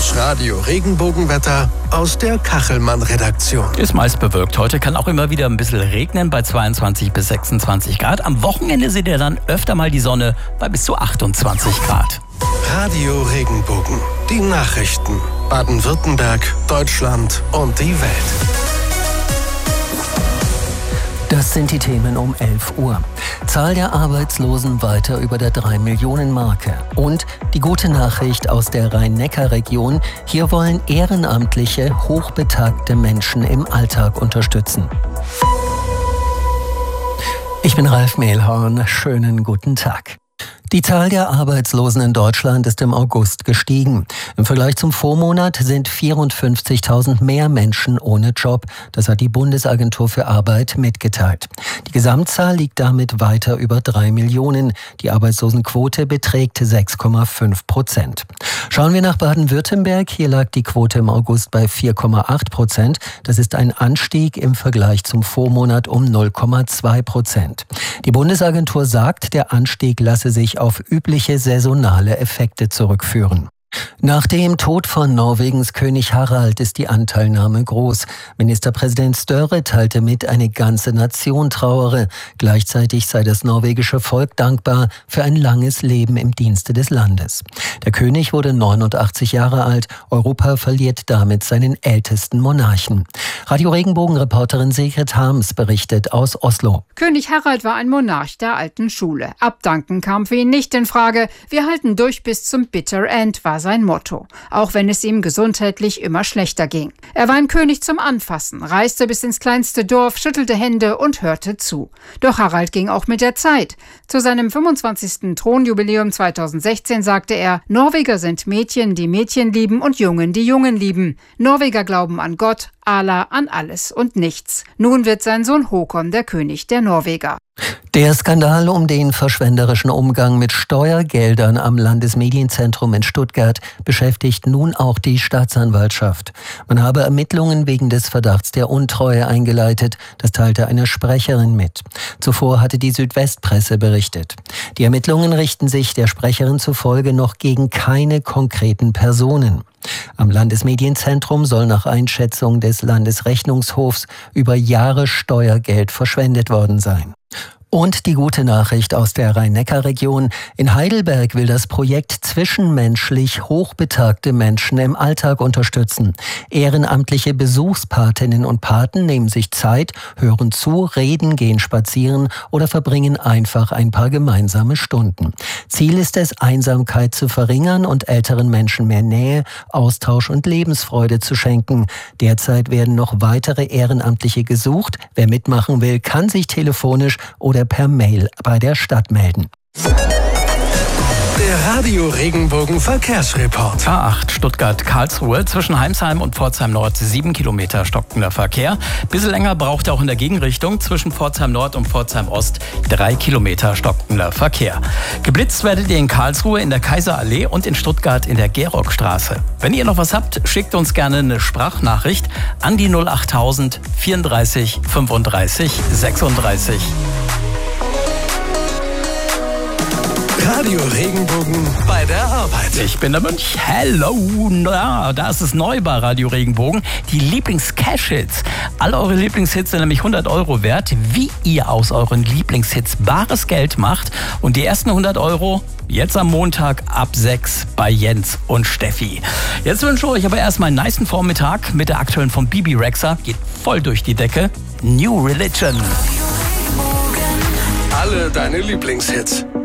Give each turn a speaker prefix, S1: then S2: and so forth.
S1: Das Radio Regenbogenwetter aus der Kachelmann-Redaktion.
S2: Ist meist bewölkt. Heute kann auch immer wieder ein bisschen regnen bei 22 bis 26 Grad. Am Wochenende seht ihr dann öfter mal die Sonne bei bis zu 28 Grad.
S1: Radio Regenbogen. Die Nachrichten. Baden-Württemberg, Deutschland und die Welt.
S3: Das sind die Themen um 11 Uhr. Zahl der Arbeitslosen weiter über der 3-Millionen-Marke. Und die gute Nachricht aus der Rhein-Neckar-Region. Hier wollen ehrenamtliche, hochbetagte Menschen im Alltag unterstützen. Ich bin Ralf Mehlhorn. Schönen guten Tag. Die Zahl der Arbeitslosen in Deutschland ist im August gestiegen. Im Vergleich zum Vormonat sind 54.000 mehr Menschen ohne Job. Das hat die Bundesagentur für Arbeit mitgeteilt. Die Gesamtzahl liegt damit weiter über 3 Millionen. Die Arbeitslosenquote beträgt 6,5%. Schauen wir nach Baden-Württemberg. Hier lag die Quote im August bei 4,8%. Das ist ein Anstieg im Vergleich zum Vormonat um 0,2%. Die Bundesagentur sagt, der Anstieg lasse sich auf übliche saisonale Effekte zurückführen. Nach dem Tod von Norwegens König Harald ist die Anteilnahme groß. Ministerpräsident Støre teilte mit, eine ganze Nation trauere. Gleichzeitig sei das norwegische Volk dankbar für ein langes Leben im Dienste des Landes. Der König wurde 89 Jahre alt. Europa verliert damit seinen ältesten Monarchen. Radio Regenbogen-Reporterin Sigrid Harms berichtet aus Oslo.
S4: König Harald war ein Monarch der alten Schule. Abdanken kam für ihn nicht in Frage. Wir halten durch bis zum Bitter End, war sein Motto, auch wenn es ihm gesundheitlich immer schlechter ging. Er war ein König zum Anfassen, reiste bis ins kleinste Dorf, schüttelte Hände und hörte zu. Doch Harald ging auch mit der Zeit. Zu seinem 25. Thronjubiläum 2016 sagte er, Norweger sind Mädchen, die Mädchen lieben und Jungen, die Jungen lieben. Norweger glauben an Gott, Allah, an alles und nichts. Nun wird sein Sohn Håkon der König der Norweger.
S3: Der Skandal um den verschwenderischen Umgang mit Steuergeldern am Landesmedienzentrum in Stuttgart beschäftigt nun auch die Staatsanwaltschaft. Man habe Ermittlungen wegen des Verdachts der Untreue eingeleitet, das teilte eine Sprecherin mit. Zuvor hatte die Südwestpresse berichtet. Die Ermittlungen richten sich der Sprecherin zufolge noch gegen keine konkreten Personen. Am Landesmedienzentrum soll nach Einschätzung des Landesrechnungshofs über Jahre Steuergeld verschwendet worden sein. Und die gute Nachricht aus der Rhein-Neckar-Region. In Heidelberg will das Projekt zwischenmenschlich hochbetagte Menschen im Alltag unterstützen. Ehrenamtliche Besuchspatinnen und Paten nehmen sich Zeit, hören zu, reden, gehen spazieren oder verbringen einfach ein paar gemeinsame Stunden. Ziel ist es, Einsamkeit zu verringern und älteren Menschen mehr Nähe, Austausch und Lebensfreude zu schenken. Derzeit werden noch weitere Ehrenamtliche gesucht. Wer mitmachen will, kann sich telefonisch oder per Mail bei der Stadt melden.
S1: Der Radio Regenbogen Verkehrsreport.
S2: A8 Stuttgart-Karlsruhe zwischen Heimsheim und Pforzheim Nord 7 Kilometer stockender Verkehr. Bisschen länger braucht er auch in der Gegenrichtung zwischen Pforzheim Nord und Pforzheim Ost 3 Kilometer stockender Verkehr. Geblitzt werdet ihr in Karlsruhe in der Kaiserallee und in Stuttgart in der Gerockstraße. Wenn ihr noch was habt, schickt uns gerne eine Sprachnachricht an die 08000 34 35 36.
S1: Radio Regenbogen bei der Arbeit.
S2: Ich bin der Mönch. Hello. Na, da ist es neu bei Radio Regenbogen. Die Lieblings-Cash-Hits. Alle eure Lieblingshits sind nämlich 100 € wert. Wie ihr aus euren Lieblingshits bares Geld macht. Und die ersten 100 € jetzt am Montag ab 6 bei Jens und Steffi. Jetzt wünsche ich euch aber erstmal einen nicen Vormittag mit der aktuellen von Bibi Rexha. Geht voll durch die Decke. New Religion.
S1: Alle deine Lieblingshits.